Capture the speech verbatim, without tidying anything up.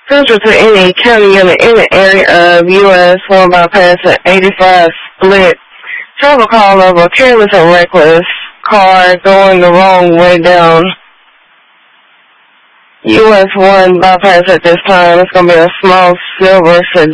Central to any county unit in the area of U S one bypass at eighty-five split. Travel call of a careless and reckless car going the wrong way down U S one bypass at this time. It's going to be a small silver sedan.